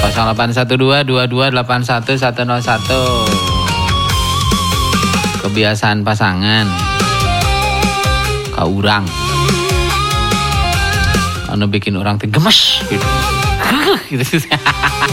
0812-2281-101. Kebiasaan pasangan kaurang anu bikin orang teh gemes gitu.